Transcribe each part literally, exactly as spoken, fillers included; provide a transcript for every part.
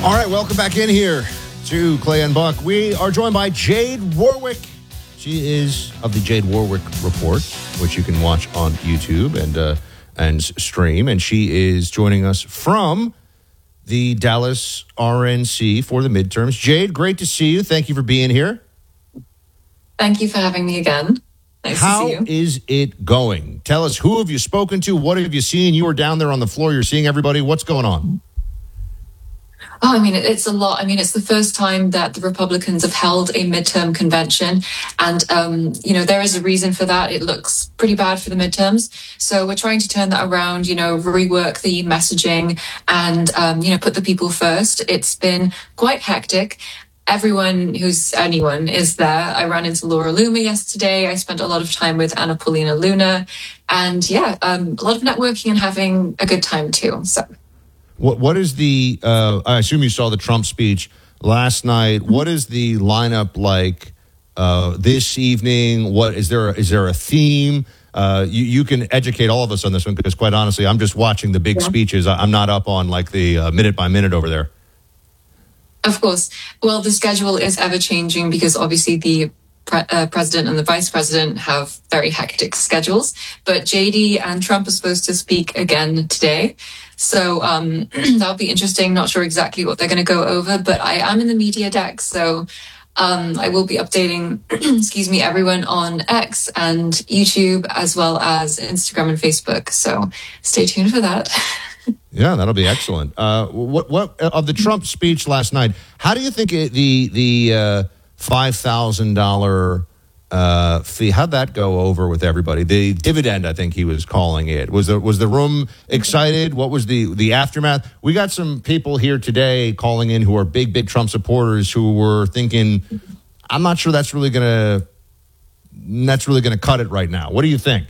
All right, welcome back in here to Clay and Buck. We are joined by Jade Warwick. She is of the Jade Warwick Report, which you can watch on YouTube and uh, and stream. And she is joining us from the Dallas R N C for the midterms. Jade, great to see you. Thank you for being here. Thank you for having me again. Nice How to see you. is it going? Tell us, who have you spoken to? What have you seen? You were down there on the floor. You're seeing everybody. What's going on? Oh, I mean, it's a lot. I mean, it's the first time that the Republicans have held a midterm convention. And, um, you know, there is a reason for that. It looks pretty bad for the midterms. So we're trying to turn that around, you know, rework the messaging and, um, you know, put the people first. It's been quite hectic. Everyone who's anyone is there. I ran into Laura Loomer yesterday. I spent a lot of time with Anna Paulina Luna. And yeah, um, a lot of networking and having a good time too. So. What What is the, uh, I assume you saw the Trump speech last night. What is the lineup like uh, this evening? What is there? Is there a theme? Uh, you, you can educate all of us on this one because, quite honestly, I'm just watching the big yeah. speeches. I'm not up on like the uh, minute by minute over there. Of course. Well, the schedule is ever changing because obviously the pre- uh, president and the vice president have very hectic schedules. But J D and Trump are supposed to speak again today. So um, that'll be interesting. Not sure exactly what they're going to go over, but I am in the media deck. So um, I will be updating, excuse me, everyone on X and YouTube, as well as Instagram and Facebook. So stay tuned for that. Yeah, that'll be excellent. Uh, what what of the Trump speech last night? How do you think it, the the uh, five thousand dollar uh, fee? How'd that go over with everybody? The dividend, I think he was calling it. Was the was the room excited? What was the the aftermath? We got some people here today calling in who are big big Trump supporters who were thinking, I'm not sure that's really gonna that's really gonna cut it right now. What do you think?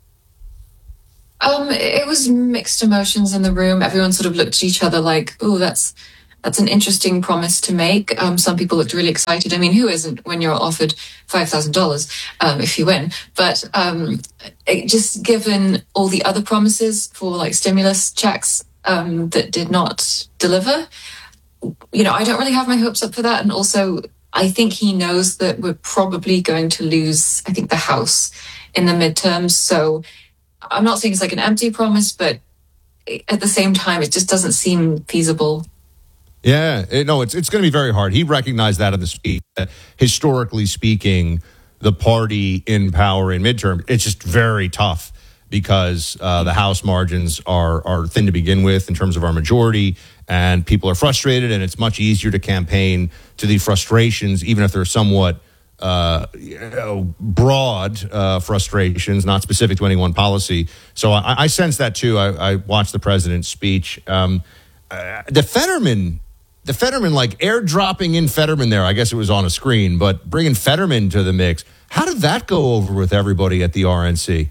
Um, it was mixed emotions in the room. Everyone sort of looked at each other like, oh, that's that's an interesting promise to make. Um, some people looked really excited. I mean, who isn't when you're offered five thousand dollars um, if you win? But um, it, just given all the other promises for like stimulus checks um, that did not deliver, you know, I don't really have my hopes up for that. And also, I think he knows that we're probably going to lose, I think, the House in the midterms. So I'm not saying it's like an empty promise, but at the same time, it just doesn't seem feasible. Yeah, it, no, it's it's going to be very hard. He recognized that in the speech. That historically speaking, the party in power in midterm, it's just very tough because uh, the House margins are are thin to begin with in terms of our majority, and people are frustrated, and it's much easier to campaign to the frustrations, even if they're somewhat uh, you know, broad uh, frustrations, not specific to any one policy. So I, I sense that too. I, I watched the president's speech. Um, uh, the Fetterman, the Fetterman, like airdropping in Fetterman there. I guess it was on a screen, but bringing Fetterman to the mix. How did that go over with everybody at the R N C?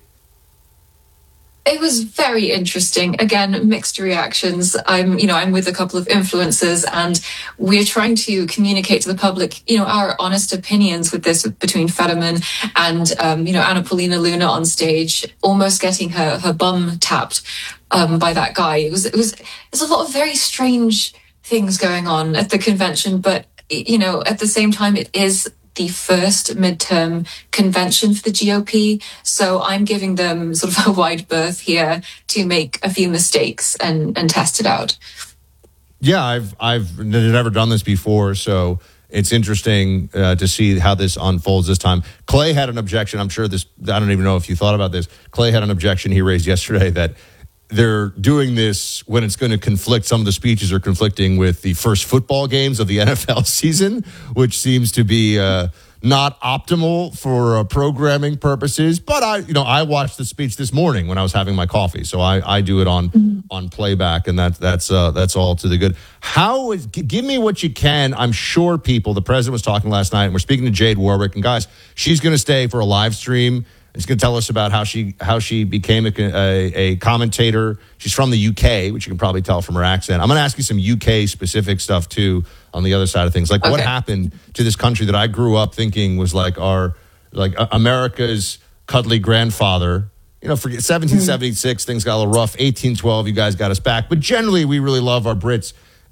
It was very interesting. Again, mixed reactions. I'm, you know, I'm with a couple of influencers and we're trying to communicate to the public, you know, our honest opinions with this between Fetterman and, um, you know, Anna Paulina Luna on stage, almost getting her, her bum tapped, um, by that guy. It was, it was, there's a lot of very strange things going on at the convention, but, you know, at the same time, it is the first midterm convention for the G O P. So I'm giving them sort of a wide berth here to make a few mistakes and, and test it out. Yeah, I've I've never done this before, so it's interesting uh, to see how this unfolds this time. Clay had an objection. I'm sure this, I don't even know if you thought about this. Clay had an objection he raised yesterday that they're doing this when it's going to conflict. Some of the speeches are conflicting with the first football games of the N F L season, which seems to be uh, not optimal for uh, programming purposes. But I, you know, I watched the speech this morning when I was having my coffee, so I, I do it on mm-hmm. on playback, and that that's uh, that's all to the good. How is? Give me what you can. I'm sure people. The president was talking last night, and we're speaking to Jade Warwick, and guys, she's going to stay for a live stream. She's going to tell us about how she how she became a, a, a commentator. She's from the U K, which you can probably tell from her accent. I'm going to ask you some U K specific stuff too on the other side of things, like okay. what happened to this country that I grew up thinking was like our like America's cuddly grandfather. You know, for seventeen seventy-six, mm-hmm. things got a little rough. eighteen twelve, you guys got us back, but generally we really love our Brits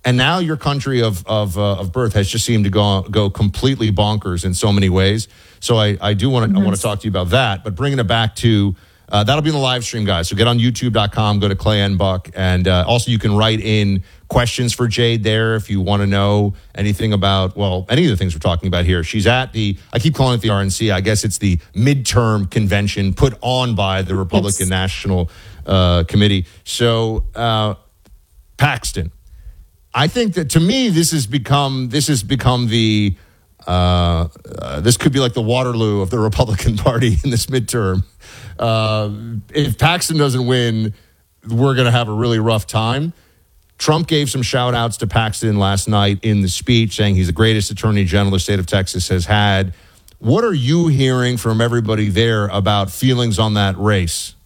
And now your country of of, uh, of birth has just seemed to go go completely bonkers in so many ways. So I, I do want to mm-hmm. I want to talk to you about that. But bringing it back to uh, that'll be in the live stream, guys. So get on YouTube dot com, go to Clay N. Buck, and uh, also you can write in questions for Jade there if you want to know anything about, well, any of the things we're talking about here. She's at the, I keep calling it the R N C. I guess it's the midterm convention put on by the Republican yes. National uh, Committee. So uh, Paxton, I think that to me this has become this has become the uh, uh, this could be like the Waterloo of the Republican Party in this midterm. Uh, if Paxton doesn't win, we're going to have a really rough time. Trump gave some shout outs to Paxton last night in the speech, saying he's the greatest attorney general the state of Texas has had. What are you hearing from everybody there about feelings on that race?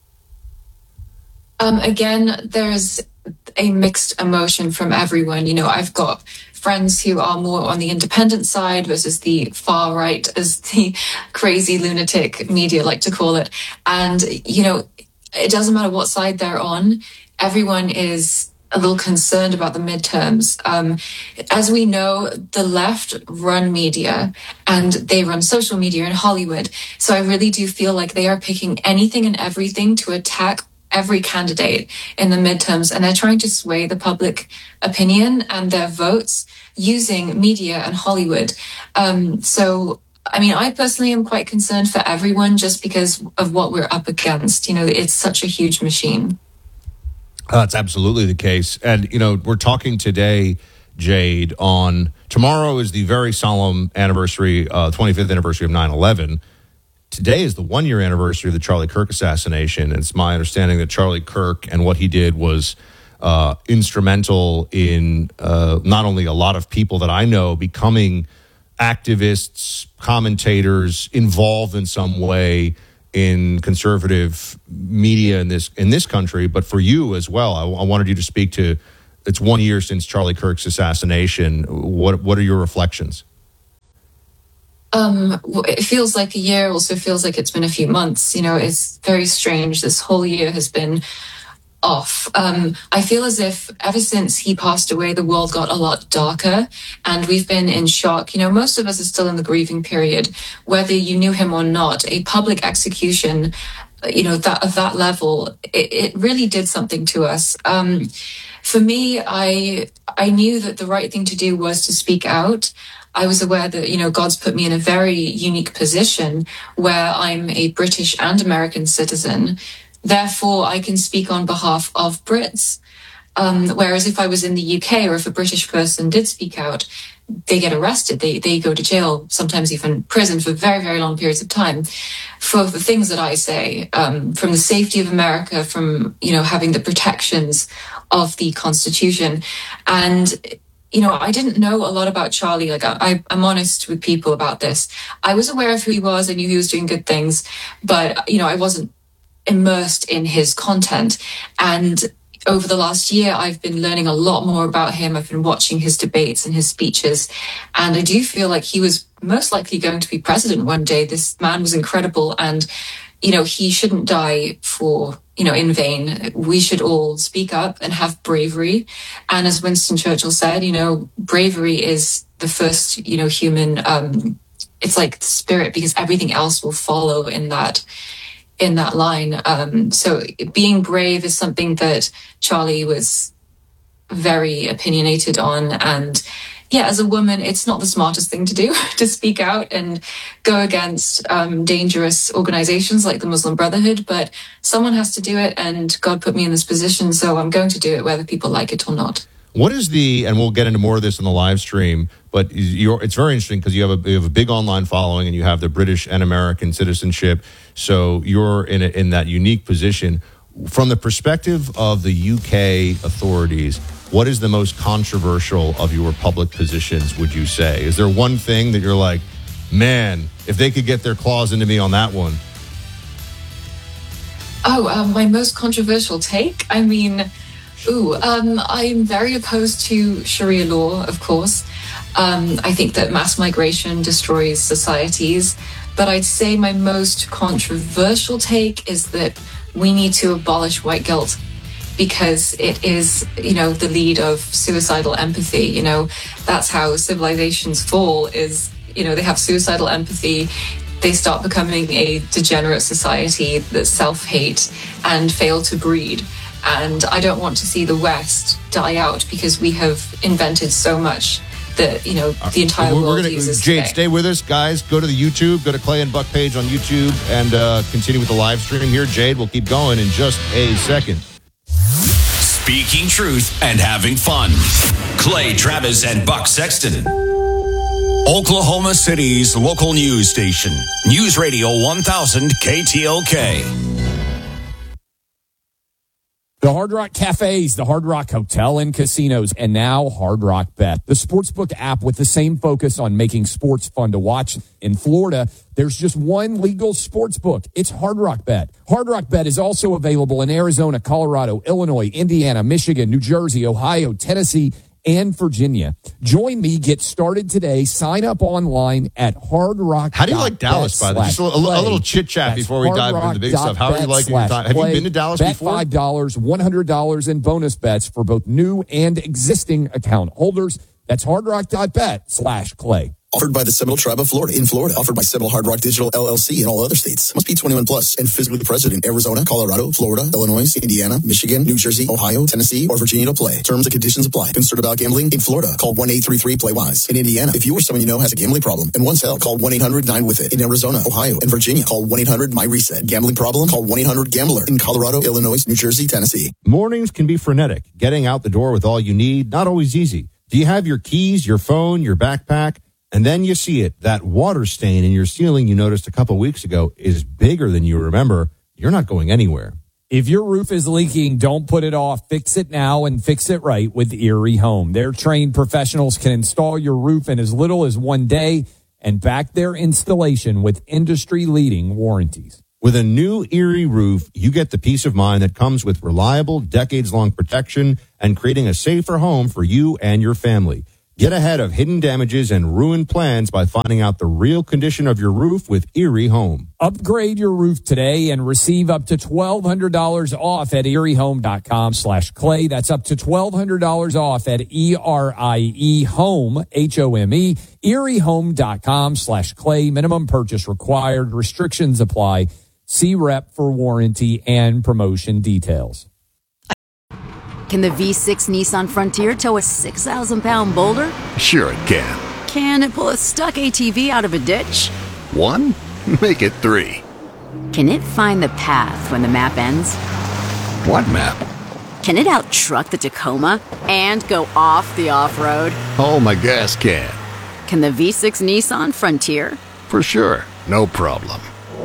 Um, again, there's a mixed emotion from everyone. You know, I've got friends who are more on the independent side versus the far right, as the crazy lunatic media like to call it. And, you know, it doesn't matter what side they're on. Everyone is a little concerned about the midterms. Um, as we know, the left run media and they run social media in Hollywood. So I really do feel like they are picking anything and everything to attack every candidate in the midterms, and they're trying to sway the public opinion and their votes using media and Hollywood. Um, so, I mean, I personally am quite concerned for everyone just because of what we're up against. You know, it's such a huge machine. Uh, that's absolutely the case. And, you know, we're talking today, Jade, on tomorrow is the very solemn anniversary, uh, twenty-fifth anniversary of nine eleven. Today is the one-year anniversary of the Charlie Kirk assassination. And it's my understanding that Charlie Kirk and what he did was uh, instrumental in uh, not only a lot of people that I know becoming activists, commentators, involved in some way in conservative media in this in this country, but for you as well. I, I wanted you to speak to, it's one year since Charlie Kirk's assassination. What what are your reflections? Um, it feels like a year, also feels like it's been a few months. You know, it's very strange. This whole year has been off. Um, I feel as if ever since he passed away, the world got a lot darker and we've been in shock. You know, most of us are still in the grieving period, whether you knew him or not. A public execution, you know, that of that level, it, it really did something to us. Um, for me, I I knew that the right thing to do was to speak out. I was aware that, you know, God's put me in a very unique position where I'm a British and American citizen. Therefore, I can speak on behalf of Brits. Um, whereas if I was in the U K or if a British person did speak out, they get arrested. They they go to jail, sometimes even prison for very, very long periods of time for the things that I say, um, from the safety of America, from, you know, having the protections of the Constitution. And you know, I didn't know a lot about Charlie. Like, I, I'm honest with people about this. I was aware of who he was. I knew he was doing good things, but, you know, I wasn't immersed in his content. And over the last year, I've been learning a lot more about him. I've been watching his debates and his speeches. And I do feel like he was most likely going to be president one day. This man was incredible. And, you know, he shouldn't die for, you know, in vain. We should all speak up and have bravery. And as Winston Churchill said, you know, bravery is the first, you know, human, um, it's like the spirit, because everything else will follow in that, in that line. Um, so being brave is something that Charlie was very opinionated on. And yeah, as a woman, it's not the smartest thing to do to speak out and go against um, dangerous organizations like the Muslim Brotherhood, but someone has to do it, and God put me in this position, so I'm going to do it whether people like it or not. What is the, and we'll get into more of this in the live stream, but you're, it's very interesting because you have a you have a big online following and you have the British and American citizenship, so you're in a, in that unique position. From the perspective of the U K authorities, what is the most controversial of your public positions, would you say? Is there one thing that you're like, man, if they could get their claws into me on that one? Oh, um, my most controversial take? I mean, ooh, um, I'm very opposed to Sharia law, of course. Um, I think that mass migration destroys societies. But I'd say my most controversial take is that we need to abolish white guilt. because it is, you know, the lead of suicidal empathy. You know, that's how civilizations fall is, you know, they have suicidal empathy. They start becoming a degenerate society that self-hate and fail to breed. And I don't want to see the West die out because we have invented so much that, you know, the entire we're, world we're gonna, uses Jade, today. stay with us, guys. Go to the YouTube, go to Clay and Buck page on YouTube, and uh, continue with the live stream here. Jade, we'll keep going in just a second. Speaking truth and having fun. Clay Travis and Buck Sexton. Oklahoma City's local news station. News Radio one thousand K T L K. The Hard Rock Cafes, the Hard Rock Hotel and Casinos, and now Hard Rock Bet, the sportsbook app with the same focus on making sports fun to watch. In Florida, there's just one legal sportsbook. It's Hard Rock Bet. Hard Rock Bet is also available in Arizona, Colorado, Illinois, Indiana, Michigan, New Jersey, Ohio, Tennessee, and Virginia. Join me. Get started today. Sign up online at Hard Rock. How do you like Dallas, by the way? Just a, a, a little chit chat before we dive into the big stuff. How are you liking your time? Have you been to Dallas bet before? five dollars, one hundred dollars in bonus bets for both new and existing account holders. That's hardrock.bet slash Clay. Offered by the Seminole Tribe of Florida in Florida. Offered by Seminole Hard Rock Digital L L C in all other states. Must be twenty-one plus and physically present in Arizona, Colorado, Florida, Illinois, Indiana, Michigan, New Jersey, Ohio, Tennessee, or Virginia to play. Terms and conditions apply. Concerned about gambling? In Florida, call one eight three three play wise. In Indiana, if you or someone you know has a gambling problem and wants help, call one eight hundred nine with it. In Arizona, Ohio, and Virginia, call one eight hundred my reset. Gambling problem? Call one eight hundred gambler. In Colorado, Illinois, New Jersey, Tennessee. Mornings can be frenetic. Getting out the door with all you need, not always easy. Do you have your keys, your phone, your backpack? And then you see it. That water stain in your ceiling you noticed a couple weeks ago is bigger than you remember. You're not going anywhere. If your roof is leaking, don't put it off. Fix it now and fix it right with Erie Home. Their trained professionals can install your roof in as little as one day and back their installation with industry-leading warranties. With a new Erie roof, you get the peace of mind that comes with reliable, decades-long protection and creating a safer home for you and your family. Get ahead of hidden damages and ruined plans by finding out the real condition of your roof with Erie Home. Upgrade your roof today and receive up to twelve hundred dollars off at eriehome.com slash clay. That's up to twelve hundred dollars off at E R I E home, H O M E, eriehome.com slash clay. Minimum purchase required. Restrictions apply. See rep for warranty and promotion details. Can the V six Nissan Frontier tow a six thousand pound boulder? Sure it can. Can it pull a stuck A T V out of a ditch? One? Make it three. Can it find the path when the map ends? What map? Can it out-truck the Tacoma and go off the off-road? Oh, my gas can. Can the V six Nissan Frontier? For sure. No problem.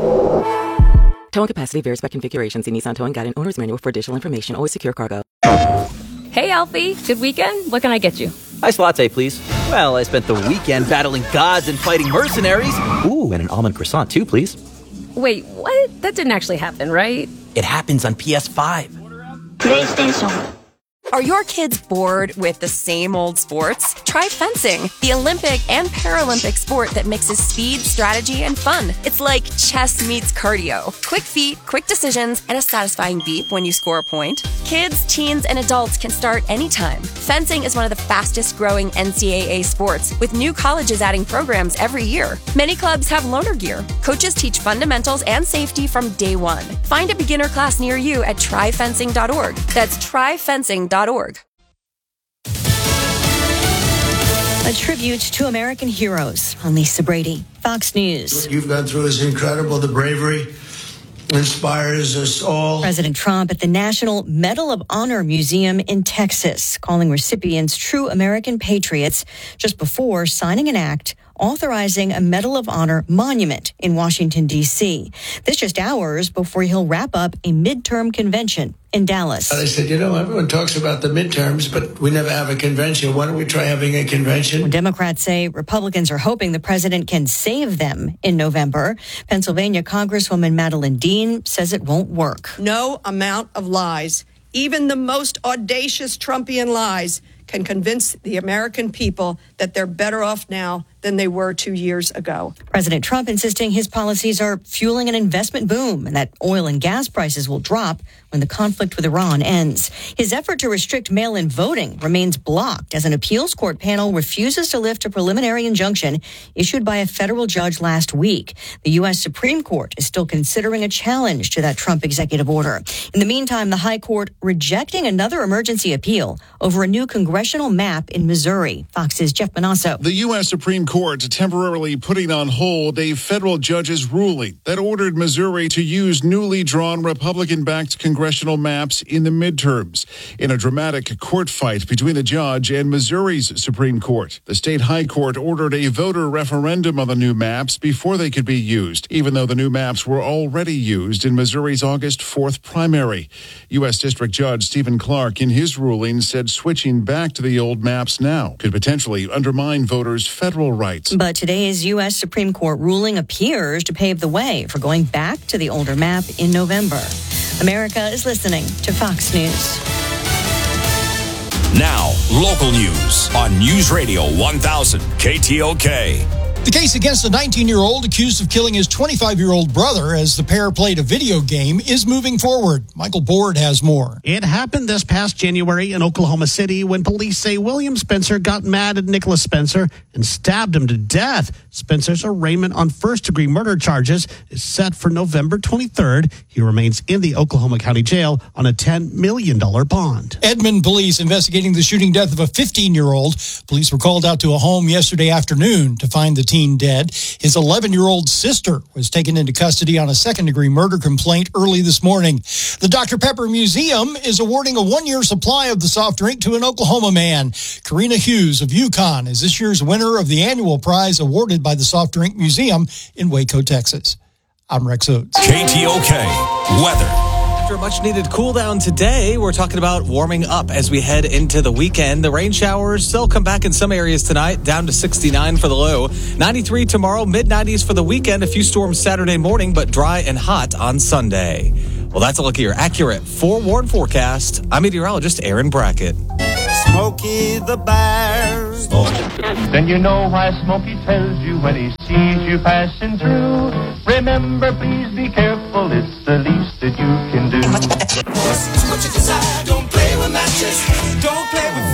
Towing capacity varies by configuration. See Nissan Towing Guide and Owner's Manual for additional information. Always secure cargo. Hey, Alfie. Good weekend? What can I get you? Iced latte, please. Well, I spent the weekend battling gods and fighting mercenaries. Ooh, and an almond croissant, too, please. Wait, what? That didn't actually happen, right? It happens on P S five. PlayStation. Are your kids bored with the same old sports? Try fencing, the Olympic and Paralympic sport that mixes speed, strategy, and fun. It's like chess meets cardio. Quick feet, quick decisions, and a satisfying beep when you score a point. Kids, teens, and adults can start anytime. Fencing is one of the fastest growing N C double A sports, with new colleges adding programs every year. Many clubs have loaner gear. Coaches teach fundamentals and safety from day one. Find a beginner class near you at try fencing dot org. That's try fencing dot org. A tribute to American heroes. I'm Lisa Brady, Fox News. What you've gone through is incredible. The bravery inspires us all. President Trump at the National Medal of Honor Museum in Texas, calling recipients true American patriots just before signing an act authorizing a Medal of Honor monument in Washington, D C. This just hours before he'll wrap up a midterm convention in Dallas. They said, you know, everyone talks about the midterms, but we never have a convention. Why don't we try having a convention? Well, Democrats say Republicans are hoping the president can save them in November. Pennsylvania Congresswoman Madeline Dean says it won't work. No amount of lies, even the most audacious Trumpian lies, can convince the American people that they're better off now than they were two years ago. President Trump insisting his policies are fueling an investment boom and that oil and gas prices will drop when the conflict with Iran ends. His effort to restrict mail-in voting remains blocked as an appeals court panel refuses to lift a preliminary injunction issued by a federal judge last week. The U S Supreme Court is still considering a challenge to that Trump executive order. In the meantime, the High Court rejecting another emergency appeal over a new congressional map in Missouri. Fox's Jeff Manasso. The U S Supreme Court temporarily putting on hold a federal judge's ruling that ordered Missouri to use newly drawn Republican-backed congressional maps in the midterms. In a dramatic court fight between the judge and Missouri's Supreme Court, the state High Court ordered a voter referendum on the new maps before they could be used, even though the new maps were already used in Missouri's August fourth primary. U S District Judge Stephen Clark, in his ruling, said switching back to the old maps now could potentially undermine voters' federal rights. But today's U S Supreme Court ruling appears to pave the way for going back to the older map in November. America is listening to Fox News. Now, local news on News Radio one thousand K T O K. The case against a nineteen-year-old accused of killing his twenty-five-year-old brother as the pair played a video game is moving forward. Michael Board has more. It happened this past January in Oklahoma City when police say William Spencer got mad at Nicholas Spencer and stabbed him to death. Spencer's arraignment on first-degree murder charges is set for November twenty-third. He remains in the Oklahoma County Jail on a ten million dollars bond. Edmond police investigating the shooting death of a fifteen-year-old. Police were called out to a home yesterday afternoon to find the teen dead. His eleven-year-old sister was taken into custody on a second-degree murder complaint early this morning. The Doctor Pepper Museum is awarding a one-year supply of the soft drink to an Oklahoma man. Karina Hughes of Yukon is this year's winner of the annual prize awarded by the Soft Drink Museum in Waco, Texas. I'm Rex Oates. K T O K weather. After a much-needed cool-down today, we're talking about warming up as we head into the weekend. The rain showers still come back in some areas tonight, down to sixty-nine for the low. ninety-three tomorrow, mid-nineties for the weekend. A few storms Saturday morning, but dry and hot on Sunday. Well, that's a look at your accurate forewarned forecast. I'm meteorologist Aaron Brackett. Smokey the Bear. Then you know why Smokey tells you when he sees you passing through. Remember, please be careful, it's the least that you can do. What you decide, don't play with matches, don't play with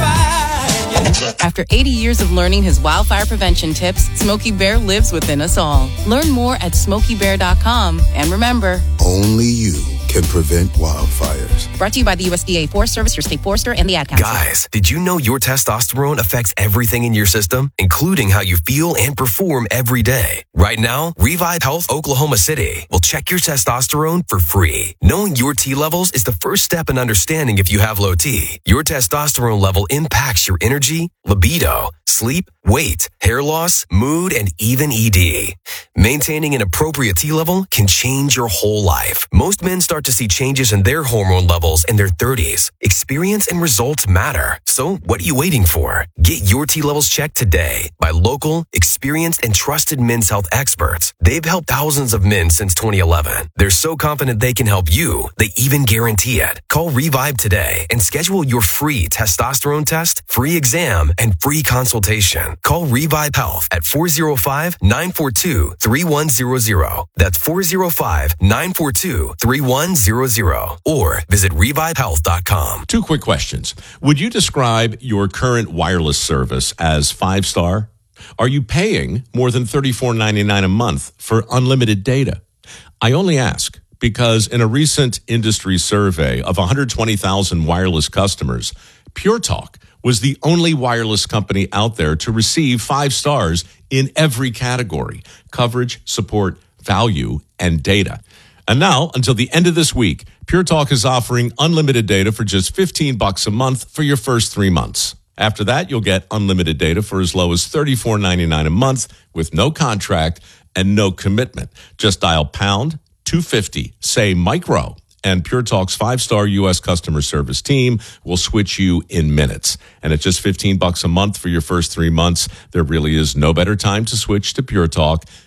fire. After eighty years of learning his wildfire prevention tips, Smokey Bear lives within us all. Learn more at smokey bear dot com. And remember, only you can prevent wildfires. Brought to you by the U S D A Forest Service, your state forester, and the Ad Council. Guys, did you know your testosterone affects everything in your system, including how you feel and perform every day? Right now, Revive Health Oklahoma City will check your testosterone for free. Knowing your T levels is the first step in understanding if you have low T. Your testosterone level impacts your energy, libido, sleep, weight, hair loss, mood, and even E D. Maintaining an appropriate T level can change your whole life. Most men start to see changes in their hormone levels in their thirties. Experience and results matter. So what are you waiting for? Get your T levels checked today by local, experienced, and trusted men's health experts. They've helped thousands of men since twenty eleven. They're so confident they can help you, they even guarantee it. Call Revive today and schedule your free testosterone test, free exam, and free consultation. Call Revive Health at four oh five, nine four two, three one zero zero. That's four oh five, nine four two, three one zero zero. Or visit revive health dot com. Two quick questions. Would you describe your current wireless service as five-star? Are you paying more than thirty-four ninety-nine a month for unlimited data? I only ask because in a recent industry survey of one hundred twenty thousand wireless customers, Pure Talk was the only wireless company out there to receive five stars in every category: coverage, support, value, and data. And now, until the end of this week, Pure Talk is offering unlimited data for just fifteen bucks a month for your first three months. After that, you'll get unlimited data for as low as thirty-four ninety-nine a month with no contract and no commitment. Just dial pound two fifty, say micro, and Pure Talk's five-star U S customer service team will switch you in minutes. And at just fifteen bucks a month for your first three months, there really is no better time to switch to Pure Talk.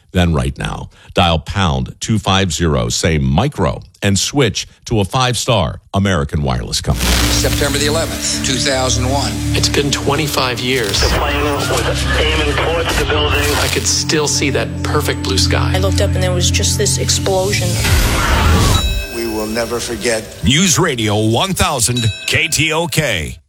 Then right now, dial pound two fifty, say micro, and switch to a five-star American Wireless company. September the eleventh, two thousand one. It's been twenty-five years. The plane was aiming towards the building. I could still see that perfect blue sky. I looked up and there was just this explosion. We will never forget. News Radio one thousand K T O K.